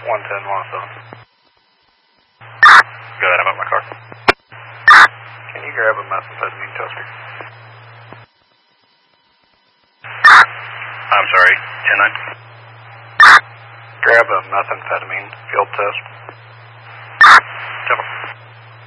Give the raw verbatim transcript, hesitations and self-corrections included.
one ten, one seven. Go ahead, I'm at my car. Can you grab a methamphetamine tester? I'm sorry, ten nine. Grab a methamphetamine field test.